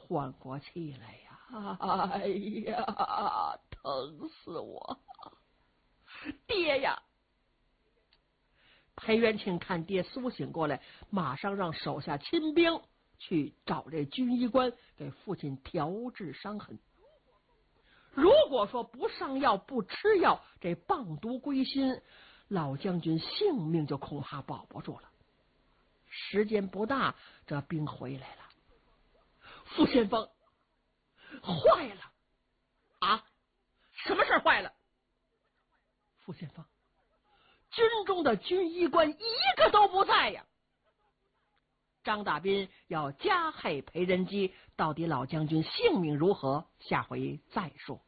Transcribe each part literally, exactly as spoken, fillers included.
缓过气来呀！哎呀，疼死我！爹呀！裴元庆看爹苏醒过来，马上让手下亲兵去找这军医官给父亲调治伤痕。如果说不上药不吃药，这棒毒归心，老将军性命就恐怕保不住了。时间不大，这兵回来了。傅先锋，坏了啊！什么事坏了？傅先锋，军中的军医官一个都不在呀！张大斌要加害裴仁基，到底老将军性命如何？下回再说。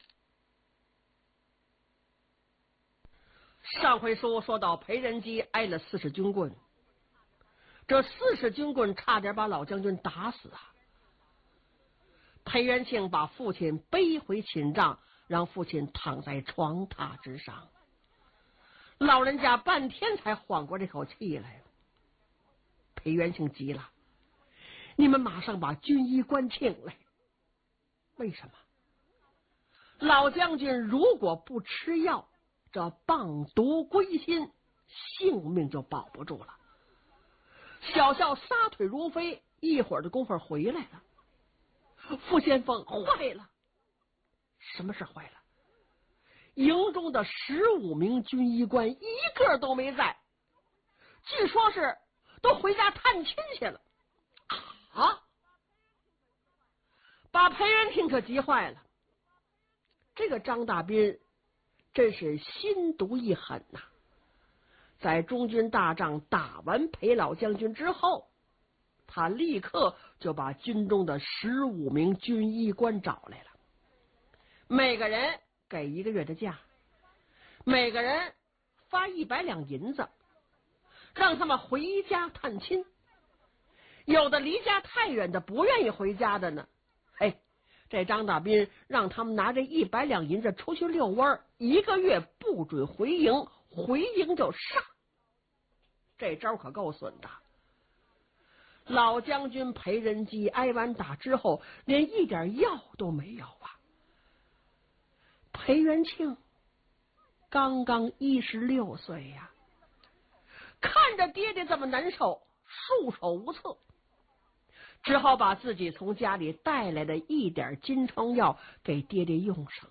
上回书说到裴仁基挨了四十军棍，这四十军棍差点把老将军打死啊！裴元庆把父亲背回寝帐，让父亲躺在床榻之上，老人家半天才缓过这口气来。裴元庆急了：“你们马上把军医官请来！为什么？老将军如果不吃药，这棒毒归心，性命就保不住了。”小校撒腿如飞，一会儿的功夫回来了。傅先锋，坏了！什么事坏了？营中的十五名军医官一个都没在，据说是都回家探亲去了。啊！把裴元庆可急坏了。这个张大斌真是心毒一狠呐、啊！在中军大仗打完裴老将军之后，他立刻就把军中的十五名军医官找来了，每个人给一个月的假，每个人发一百两银子，让他们回家探亲。有的离家太远的不愿意回家的呢，嘿，这张大斌让他们拿着一百两银子出去遛弯，一个月不准回营，回营就杀。这招可够损的。老将军裴仁基挨完打之后，连一点药都没有啊！裴元庆刚刚一十六岁呀，看着爹爹这么难受，束手无策，只好把自己从家里带来的一点金疮药给爹爹用上。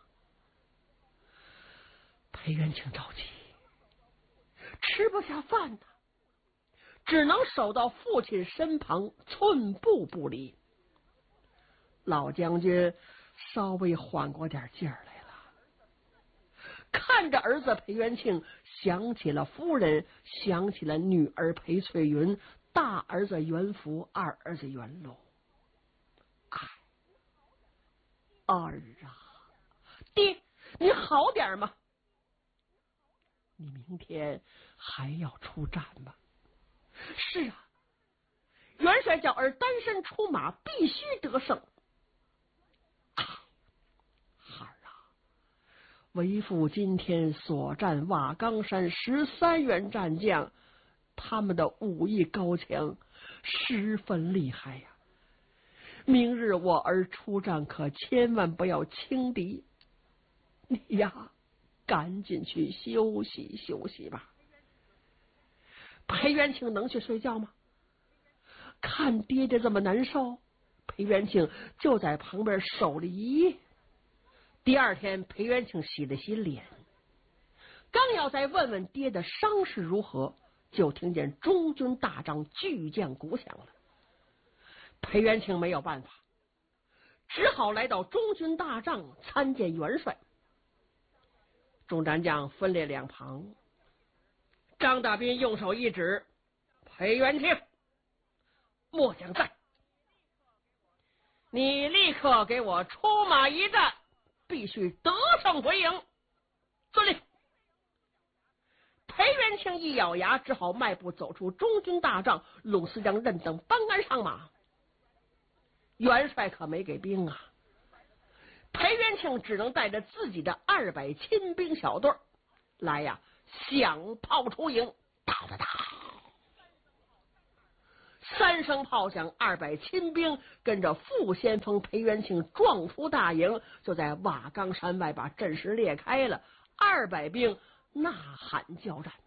裴元庆着急，吃不下饭呢，只能守到父亲身旁，寸步不离。老将军稍微缓过点劲儿来了，看着儿子裴元庆，想起了夫人，想起了女儿裴翠云，大儿子袁福，二儿子袁禄。哎，儿啊，爹，你好点吗？你明天还要出战吗？是啊，元帅叫儿单身出马，必须得胜。啊，孩儿啊，为父今天所战瓦岗山十三员战将，他们的武艺高强，十分厉害呀。明日我儿出战，可千万不要轻敌。你呀，赶紧去休息休息吧。裴元庆能去睡觉吗？看爹爹这么难受，裴元庆就在旁边守了一夜。第二天，裴元庆洗了洗脸，刚要再问问爹的伤势如何，就听见中军大帐巨将鼓响了。裴元庆没有办法，只好来到中军大帐参见元帅。众战将分列两旁，张大斌用手一指：“裴元庆，末将在，你立刻给我出马一战，必须得胜回营。”遵令。裴元庆一咬牙，只好迈步走出中军大帐，鲁思将任等班杆上马。元帅可没给兵啊，裴元庆只能带着自己的二百亲兵小队来呀，响炮出营，哒哒哒！ 三声炮响，二百亲兵跟着副先锋裴元庆撞出大营，就在瓦岗山外把阵势裂开了。二百兵呐喊交战，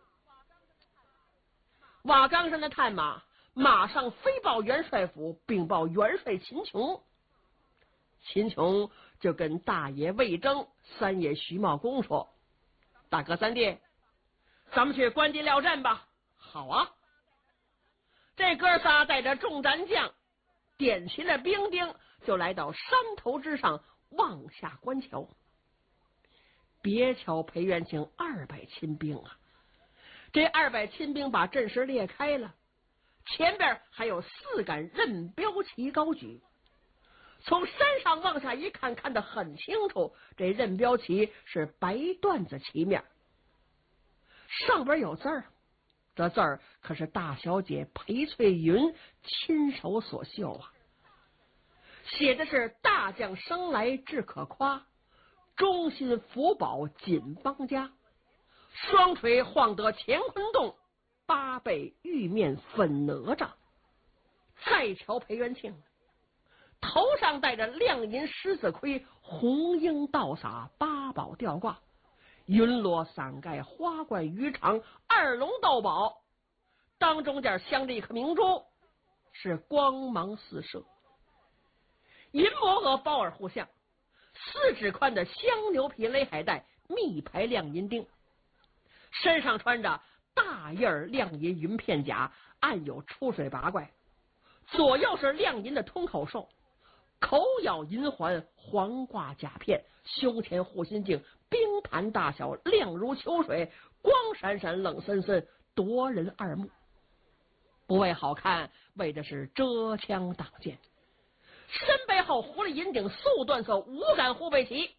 瓦岗山的探马马上飞报元帅府，禀报元帅秦琼。秦琼就跟大爷魏征、三爷徐茂公说：“大哥三弟，咱们去关帝料阵吧。”好啊！这哥仨带着众战将，点齐了兵丁，就来到山头之上望下观瞧。别瞧裴元庆二百亲兵啊，这二百亲兵把阵势裂开了，前边还有四杆任标旗高举。从山上往下一看，看得很清楚，这任标旗是白缎子旗面，上边有字儿，这字儿可是大小姐裴翠云亲手所绣啊，写的是大将生来志可夸，忠心福保锦邦家，双锤晃得乾坤动，八倍玉面粉哪吒。再瞧裴元庆，头上戴着亮银狮子盔，红缨倒洒，八宝吊挂，云罗伞盖，花冠鱼肠，二龙斗宝，当中间镶着一颗明珠，是光芒四射。银摩额包耳护项，四指宽的香牛皮勒海带，密排亮银钉，身上穿着大印亮银云片甲，暗有出水八怪，左右是亮银的通口兽，口咬银环，黄挂甲片，胸前护心镜，冰盘大小，亮如秋水，光闪闪，冷森森，夺人二目。不为好看，为的是遮枪挡箭。身背后狐狸银顶素缎色五杆护背旗，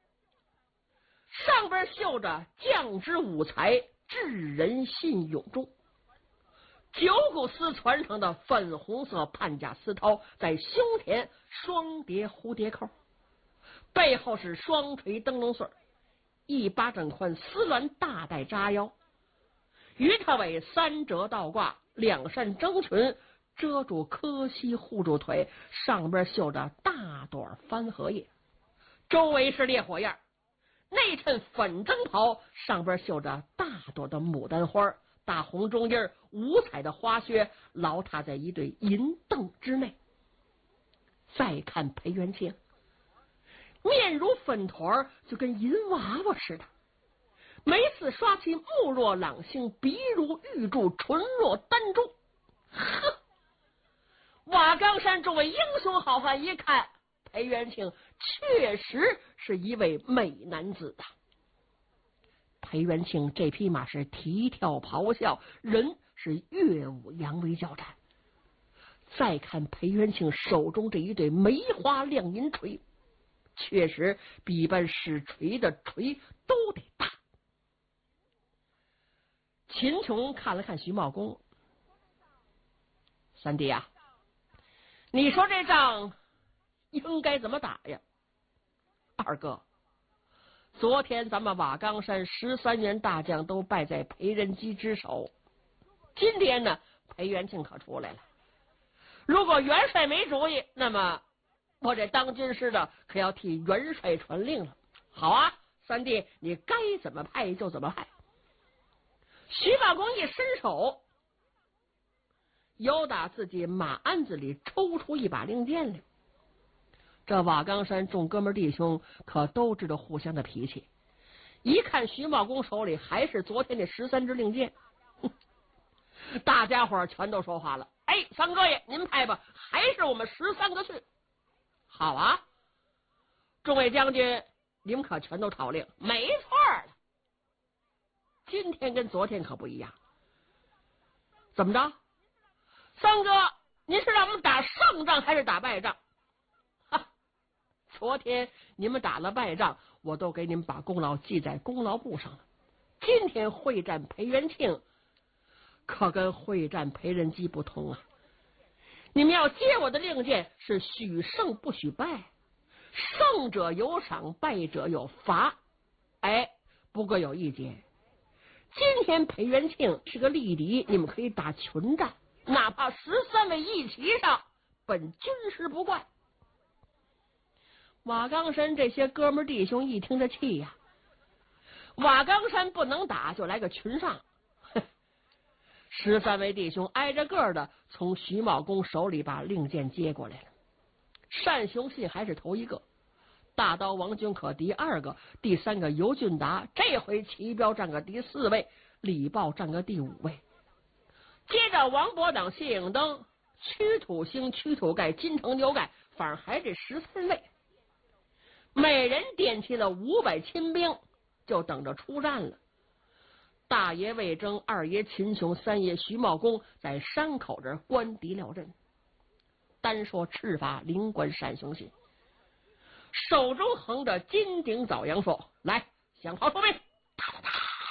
上边绣着将之武才，智人信永忠。九股丝传承的粉红色判甲丝绦在胸前双叠蝴蝶扣，背后是双垂灯笼穗，一巴掌宽丝鸾大带扎腰，鱼头尾三折倒挂，两扇征裙遮住磕膝护住腿，上边绣着大朵番荷叶，周围是烈火焰，内衬粉征袍，上边绣着大朵的牡丹花，大红中印五彩的花靴牢踏在一对银镫之内。再看裴元庆，面如粉团，就跟银娃娃似的，眉似刷漆，目若朗星，鼻如玉柱，唇若丹珠。呵，瓦岗山众位英雄好汉一看，裴元庆确实是一位美男子啊。裴元庆这匹马是蹄跳咆哮，人是乐舞扬威交战。再看裴元庆手中这一对梅花亮银锤，确实比一般使锤的锤都得大。秦琼看了看徐茂公，三弟啊，你说这仗应该怎么打呀？二哥，昨天咱们瓦岗山十三员大将都败在裴仁基之手，今天呢，裴元庆可出来了。如果元帅没主意，那么我这当军师的可要替元帅传令了。好啊，三弟，你该怎么派就怎么派。徐茂公一伸手，由打自己马鞍子里抽出一把令箭来。这瓦岗山众哥们弟兄可都知道互相的脾气，一看徐茂公手里还是昨天的十三支令箭，大家伙全都说话了。哎，三哥爷您派吧，还是我们十三个去。好啊，众位将军，你们可全都讨令。没错了，今天跟昨天可不一样。怎么着，三哥，您是让我们打胜仗还是打败仗？哈，昨天你们打了败仗，我都给你们把功劳记在功劳簿上了。今天会战裴元庆，可跟会战裴仁基不同啊！你们要接我的令箭，是许胜不许败，胜者有赏，败者有罚。哎，不过有一节，今天裴元庆是个力敌，你们可以打群战， 哪怕十三位一起上，本军师不怪。瓦岗山这些哥们弟兄一听这气呀，瓦岗山不能打，就来个群上。十三位弟兄挨着个的从徐茂公手里把令箭接过来了。单雄信还是头一个，大刀王君可第二个，第三个尤俊达，这回齐彪占个第四位，李豹占个第五位。接着王伯党、谢影登、屈土星、屈土盖、金城牛盖，反而还这十三位，每人点齐了五百亲兵，就等着出战了。大爷魏征、二爷秦琼、三爷徐茂公在山口这关敌了阵。单说赤发灵官单雄信，手中横着金鼎枣阳说：“来，响炮出兵！”哒哒哒，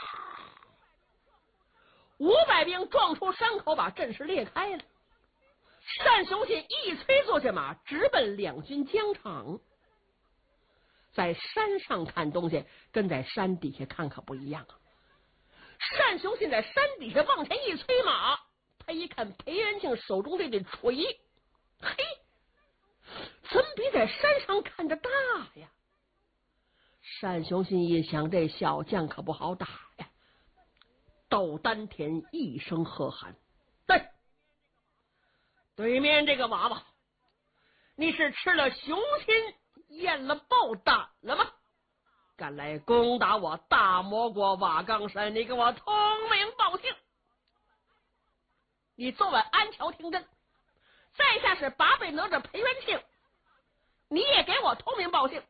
五百兵撞出山口，把阵势裂开了。单雄信一催坐下马，直奔两军疆场。在山上看东西，跟在山底下看可不一样啊。单雄信在山底下往前一催马，他一看裴元庆手中这对锤，嘿，怎么比在山上看着大呀？单雄信一想，这小将可不好打呀，斗丹田一声喝喊：“对，对面这个娃娃，你是吃了雄心咽了豹胆了吗？敢来攻打我大魔国瓦岗山，你给我通名报姓！你昨晚安桥听阵，在下是八倍哪吒裴元庆，你也给我通名报姓！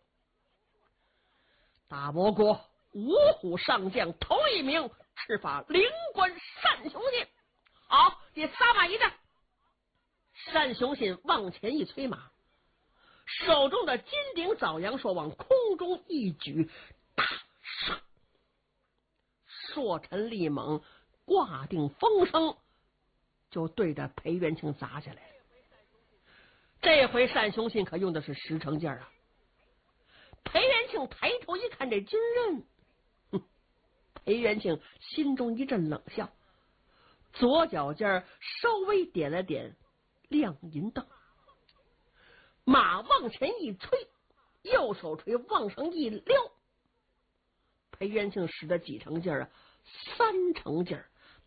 大魔国五虎上将头一名，赤发灵官单雄信。好，你撒马一战！”单雄信往前一催马，手中的金鼎枣阳硕往空中一举，大上，硕沉力猛，挂定风声，就对着裴元庆砸下来了。这回单雄信可用的是十成劲儿啊！裴元庆抬头一看这军人，哼，裴元庆心中一阵冷笑，左脚尖稍微点了点亮银灯，马往前一催，右手锤往上一撩，裴元庆使得几成劲儿啊？三成劲儿，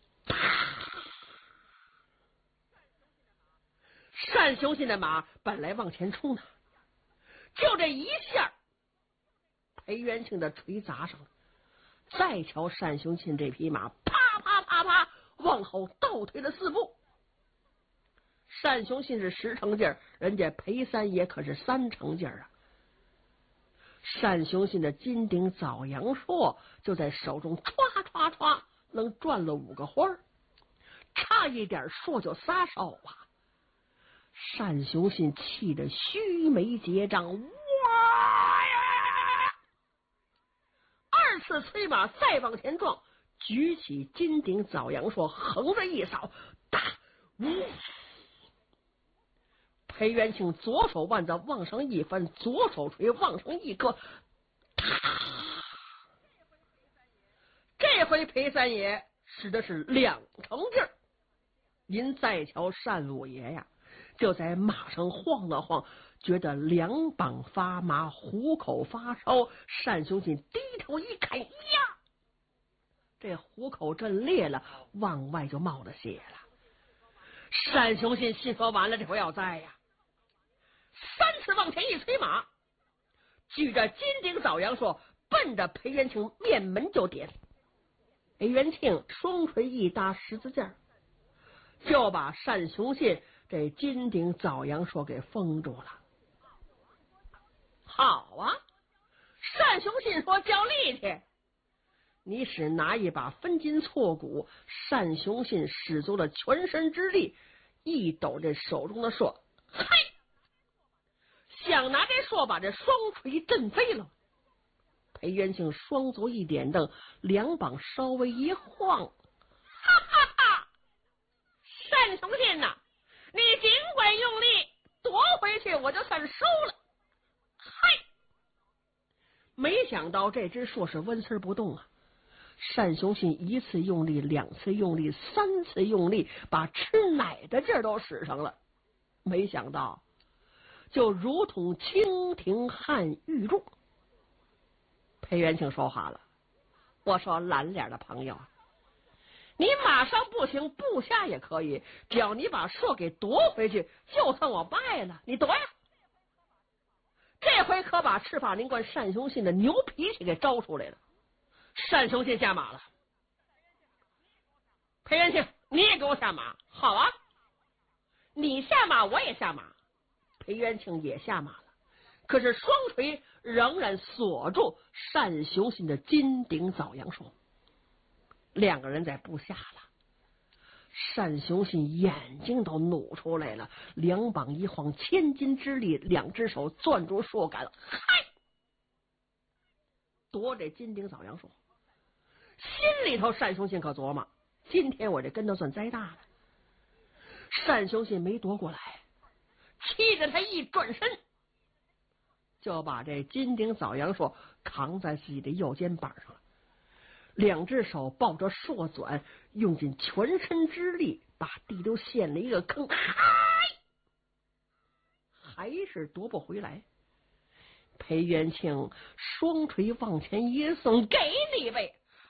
单雄信的马本来往前冲呢，就这一下，裴元庆的锤砸上了。再瞧单雄信这匹马，啪啪啪啪往后倒退了四步。单雄信是十成劲儿，人家裴三爷可是三成劲儿啊。单雄信的金鼎枣阳硕就在手中歘歘歘能转了五个花儿，差一点硕就撒手啊！单雄信气得须眉结账，哇呀！二次催马再往前撞，举起金鼎枣阳硕，横着一扫，大呜！裴元庆左手腕子往上一翻，左手锤往上一搁，这回裴三爷使的是两成劲儿。您再瞧单五爷呀，就在马上晃了晃，觉得两膀发麻，虎口发烧。单雄信低头一看，呀，这虎口震裂了，往外就冒了血了。单雄信心说完了，这回要栽呀！三次往前一催马，举着金鼎枣阳硕，奔着裴元庆面门就点。裴元庆双锤一搭十字架，就把单雄信这金鼎枣阳硕给封住了。好啊，单雄信说叫力气，你使拿一把分金错骨。单雄信使足了全身之力，一抖这手中的硕，嘿，想拿这硕把这双锤震飞了。裴元庆双足一点蹬，两膀稍微一晃，哈哈哈！单雄信呐，你尽管用力夺回去，我就算收了。嗨！没想到这只硕是纹丝不动啊， 单雄信一次用力，两次用力，三次用力，把吃奶的劲儿都使上了。没想到，就如同蜻蜓撼玉柱。裴元庆说话了：“我说蓝脸的朋友，你马上不行，部下也可以，只要你把硕给夺回去，就算我败了，你夺呀！这回可把赤发灵官单雄信的牛脾气给招出来了。”单雄信下马了。裴元庆，你也给我下马，好啊！你下马，我也下马。裴元庆也下马了，可是双锤仍然锁住单雄信的金顶枣阳树。两个人在布下了，单雄信眼睛都怒出来了，两膀一晃，千斤之力，两只手攥住树杆，嗨，夺这金顶枣阳树。心里头单雄信可琢磨，今天我这跟头算栽大了。单雄信没夺过来，气着他一转身，就把这金顶枣阳树扛在自己的右肩膀上了，两只手抱着硕钻，用尽全身之力，把地都陷了一个坑，还是夺不回来。裴元庆双锤往前一送，给你呗！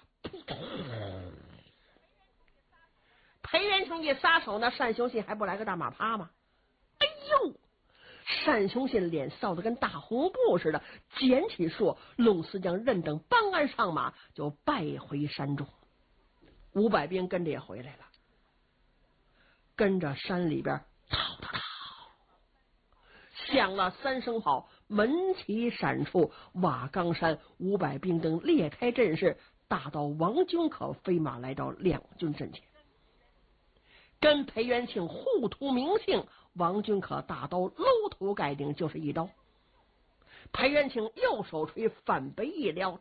裴元庆一撒手，那单雄信还不来个大马趴吗？哎呦！单雄信脸臊得跟大红布似的，捡起硕，龙四将认等帮鞍上马，就败回山中。五百兵跟着也回来了，跟着山里边逃逃逃，响了三声炮，门旗闪处，瓦岗山五百兵等裂开阵势，大刀王君可飞马来到两军阵前，跟裴元庆互图名姓。王君可大刀搂头盖顶就是一刀，裴元庆右手锤反背一撩，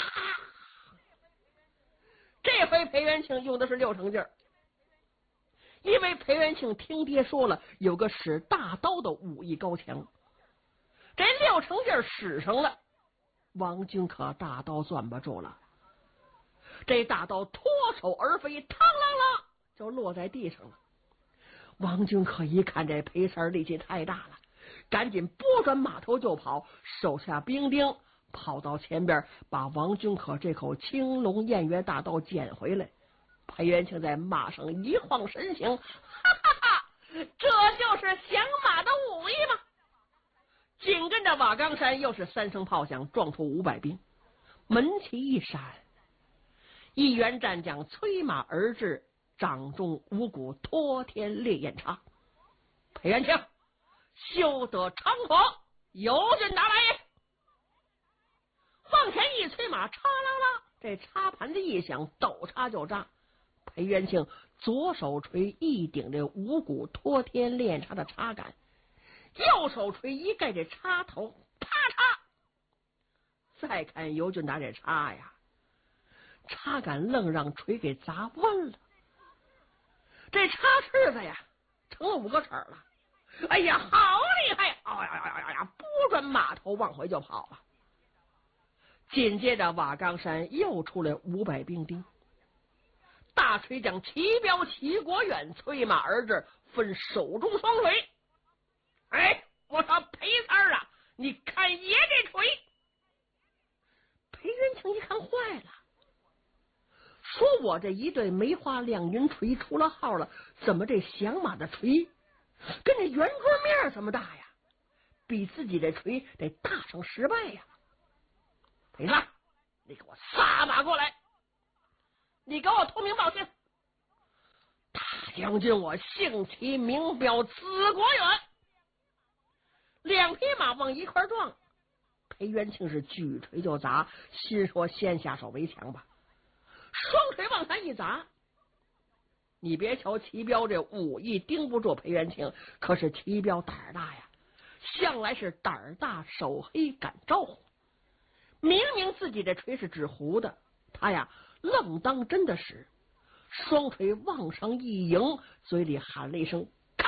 这回裴元庆用的是六成劲儿，因为裴元庆听爹说了，有个使大刀的武艺高强，这六成劲儿使上了，王君可大刀攥不住了，这大刀脱手而飞，嘡啷啷就落在地上了。王君可一看这裴三力气太大了，赶紧拨转马头就跑，手下兵丁跑到前边，把王君可这口青龙偃月大刀捡回来。裴元庆在马上一晃神行，哈哈哈，这就是降马的武艺吗？紧跟着瓦岗山又是三声炮响，撞出五百兵，门旗一闪，一员战将催马而至，掌中五股托天烈焰叉。裴元庆，休得猖狂，有军拿来！往前一催马，叉啦啦，这插盘子一响，抖叉就炸。裴元庆左手锤一顶这五股托天烈焰叉的叉杆，右手锤一盖这叉头，啪嚓！再看尤俊达这叉呀，叉杆愣让锤给砸弯了。这叉翅子呀，成了五个齿了。哎呀，好厉害！哎呀呀呀呀！拨转马头往回就跑了。紧接着瓦岗山又出来五百兵丁，大锤将齐彪、齐国远催马而至，分手中双锤。哎，我说裴三儿啊，你看爷这锤！裴元庆一看坏了。说我这一对梅花亮云锤出了号了，怎么这响马的锤跟这圆桌面这么大呀？比自己这锤得大上十倍呀！裴三，你给我撒马过来！你给我通名报姓！大将军，我姓齐名彪，字国远。两匹马往一块撞，裴元庆是举锤就砸，心说先下手为强吧。双锤往上一砸，你别瞧齐彪这武艺盯不住裴元庆，可是齐彪胆儿大呀，向来是胆儿大手黑敢招呼。明明自己这锤是纸糊的，他呀愣当真的使，双锤往上一迎，嘴里喊了一声开。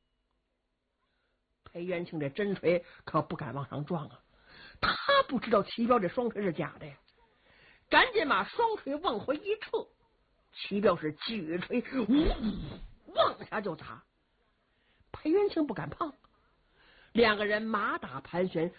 裴元庆这真锤可不敢往上撞啊，他不知道齐彪这双锤是假的呀。 赶紧把双锤往回一撤，齐彪是举锤呜往下就砸。裴元庆不敢碰，两个人马打盘旋，